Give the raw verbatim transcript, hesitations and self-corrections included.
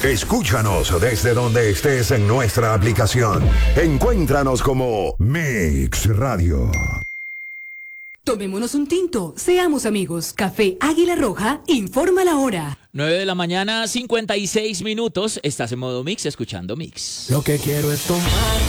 Escúchanos desde donde estés en nuestra aplicación. Encuéntranos como Mix Radio. Tomémonos un tinto, seamos amigos. Café Águila Roja, informa la hora. nueve de la mañana, cincuenta y seis minutos. Estás en modo Mix, escuchando Mix. Lo que quiero es tomar